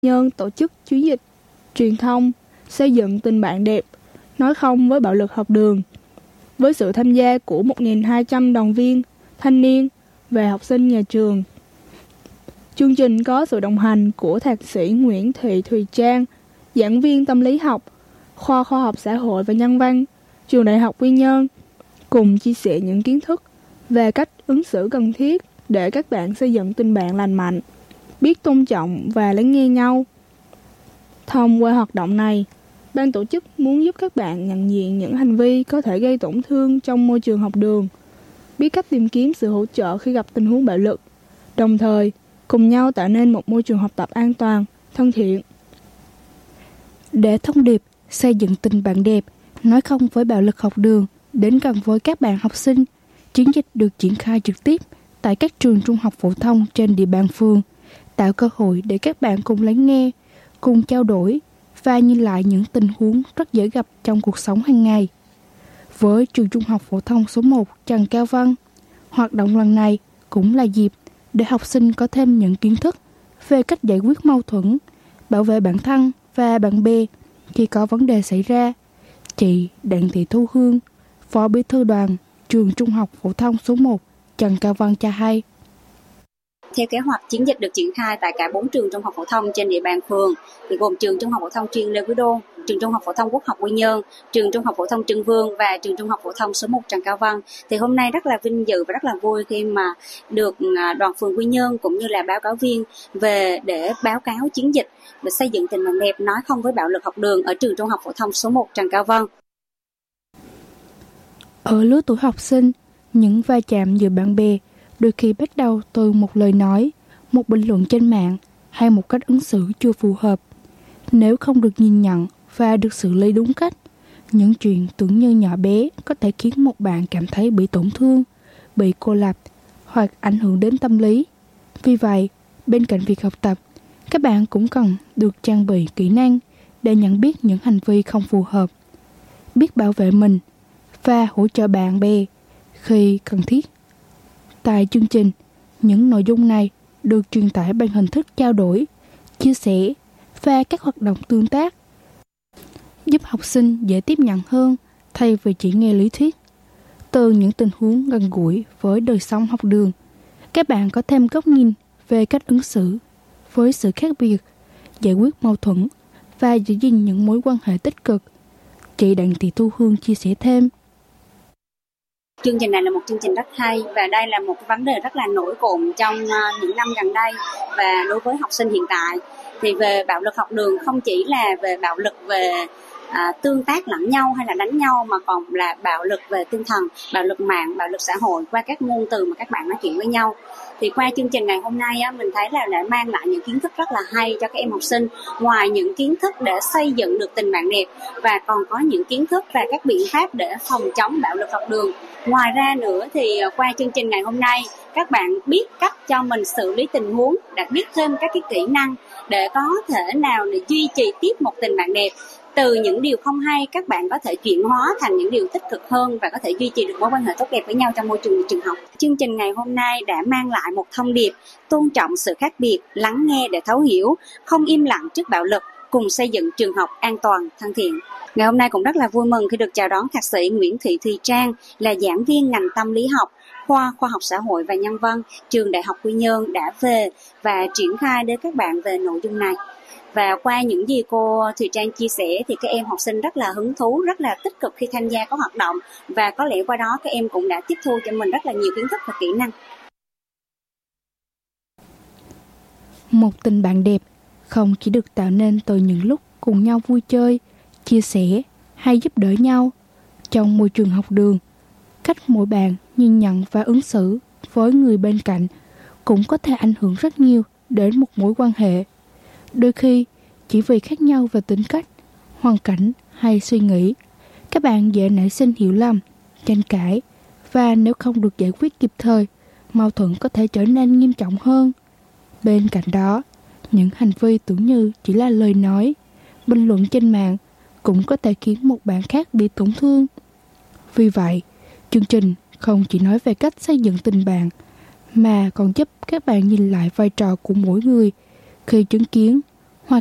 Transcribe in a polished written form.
Nhân tổ chức chiến dịch truyền thông xây dựng tình bạn đẹp, nói không với bạo lực học đường. Với sự tham gia của 1.200 đoàn viên, thanh niên và học sinh nhà trường. Chương trình có sự đồng hành của Thạc sĩ Nguyễn Thị Thùy Trang, giảng viên tâm lý học, khoa khoa học xã hội và nhân văn, trường Đại học Quy Nhơn, cùng chia sẻ những kiến thức về cách ứng xử cần thiết để các bạn xây dựng tình bạn lành mạnh, biết tôn trọng và lắng nghe nhau. Thông qua hoạt động này, ban tổ chức muốn giúp các bạn nhận diện những hành vi có thể gây tổn thương trong môi trường học đường, biết cách tìm kiếm sự hỗ trợ khi gặp tình huống bạo lực, đồng thời cùng nhau tạo nên một môi trường học tập an toàn, thân thiện. Để thông điệp xây dựng tình bạn đẹp, nói không với bạo lực học đường đến gần với các bạn học sinh, chiến dịch được triển khai trực tiếp tại các trường trung học phổ thông trên địa bàn phường, tạo cơ hội để các bạn cùng lắng nghe, cùng trao đổi và nhìn lại những tình huống rất dễ gặp trong cuộc sống hàng ngày. Với trường trung học phổ thông số 1 Trần Cao Vân, hoạt động lần này cũng là dịp để học sinh có thêm những kiến thức về cách giải quyết mâu thuẫn, bảo vệ bản thân và bạn bè khi có vấn đề xảy ra. Chị Đặng Thị Thu Hương, Phó Bí thư đoàn trường trung học phổ thông số 1 Trần Cao Vân cho hay. Theo kế hoạch, chiến dịch được triển khai tại cả 4 trường trung học phổ thông trên địa bàn phường, thì gồm trường trung học phổ thông chuyên Lê Quý Đôn, trường trung học phổ thông Quốc học Quy Nhơn, trường trung học phổ thông Trưng Vương và trường trung học phổ thông số 1 Trần Cao Vân. Thì hôm nay rất là vinh dự và rất là vui khi mà được đoàn phường Quy Nhơn cũng như là báo cáo viên về để báo cáo chiến dịch về xây dựng tình bạn đẹp, nói không với bạo lực học đường ở trường trung học phổ thông số 1 Trần Cao Vân. Ở lứa tuổi học sinh, những va chạm giữa bạn bè đôi khi bắt đầu từ một lời nói, một bình luận trên mạng hay một cách ứng xử chưa phù hợp. Nếu không được nhìn nhận và được xử lý đúng cách, những chuyện tưởng như nhỏ bé có thể khiến một bạn cảm thấy bị tổn thương, bị cô lập hoặc ảnh hưởng đến tâm lý. Vì vậy, bên cạnh việc học tập, các bạn cũng cần được trang bị kỹ năng để nhận biết những hành vi không phù hợp, biết bảo vệ mình và hỗ trợ bạn bè khi cần thiết. Tại chương trình, những nội dung này được truyền tải bằng hình thức trao đổi, chia sẻ và các hoạt động tương tác, giúp học sinh dễ tiếp nhận hơn thay vì chỉ nghe lý thuyết. Từ những tình huống gần gũi với đời sống học đường, các bạn có thêm góc nhìn về cách ứng xử với sự khác biệt, giải quyết mâu thuẫn và giữ gìn những mối quan hệ tích cực. Chị Đặng Thị Thu Hương chia sẻ thêm. Chương trình này là một chương trình rất hay và đây là một vấn đề rất là nổi cộm trong những năm gần đây, và đối với học sinh hiện tại thì về bạo lực học đường không chỉ là về bạo lực về tương tác lẫn nhau hay là đánh nhau, mà còn là bạo lực về tinh thần, bạo lực mạng, bạo lực xã hội qua các ngôn từ mà các bạn nói chuyện với nhau. Thì qua chương trình ngày hôm nay mình thấy là đã mang lại những kiến thức rất là hay cho các em học sinh. Ngoài những kiến thức để xây dựng được tình bạn đẹp, và còn có những kiến thức và các biện pháp để phòng chống bạo lực học đường. Ngoài ra nữa thì qua chương trình ngày hôm nay, các bạn biết cách cho mình xử lý tình huống, đã biết thêm các cái kỹ năng để có thể nào để duy trì tiếp một tình bạn đẹp. Từ những điều không hay, các bạn có thể chuyển hóa thành những điều tích cực hơn và có thể duy trì được mối quan hệ tốt đẹp với nhau trong môi trường trường học. Chương trình ngày hôm nay đã mang lại một thông điệp tôn trọng sự khác biệt, lắng nghe để thấu hiểu, không im lặng trước bạo lực, cùng xây dựng trường học an toàn, thân thiện. Ngày hôm nay cũng rất là vui mừng khi được chào đón Thạc sĩ Nguyễn Thị Thùy Trang, là giảng viên ngành tâm lý học, khoa khoa học xã hội và nhân văn, trường Đại học Quy Nhơn đã về và triển khai đến các bạn về nội dung này. Và qua những gì cô Thùy Trang chia sẻ thì các em học sinh rất là hứng thú, rất là tích cực khi tham gia các hoạt động, và có lẽ qua đó các em cũng đã tiếp thu cho mình rất là nhiều kiến thức và kỹ năng. Một tình bạn đẹp không chỉ được tạo nên từ những lúc cùng nhau vui chơi, chia sẻ hay giúp đỡ nhau. Trong môi trường học đường, cách mỗi bạn nhìn nhận và ứng xử với người bên cạnh cũng có thể ảnh hưởng rất nhiều đến một mối quan hệ. Đôi khi, chỉ vì khác nhau về tính cách, hoàn cảnh hay suy nghĩ, các bạn dễ nảy sinh hiểu lầm, tranh cãi, và nếu không được giải quyết kịp thời, mâu thuẫn có thể trở nên nghiêm trọng hơn. Bên cạnh đó, những hành vi tưởng như chỉ là lời nói, bình luận trên mạng cũng có thể khiến một bạn khác bị tổn thương. Vì vậy, chương trình không chỉ nói về cách xây dựng tình bạn, mà còn giúp các bạn nhìn lại vai trò của mỗi người khi chứng kiến